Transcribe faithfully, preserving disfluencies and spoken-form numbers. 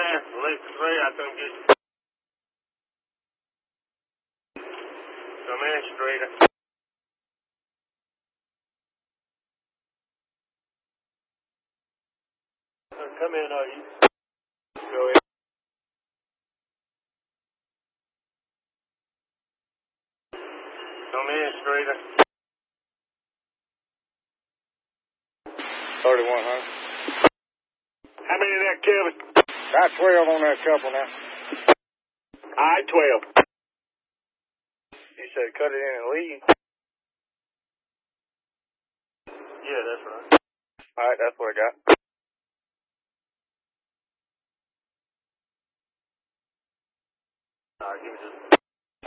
man. Left three, I come get you. Come in, Streeter. Come in, are you? Go ahead. Come in, Streeter. thirty-one hundred. How many of that, Kevin? Got twelve on that couple now. All right, twelve. You said cut it in and leave? Yeah, that's right. All right, that's what I got.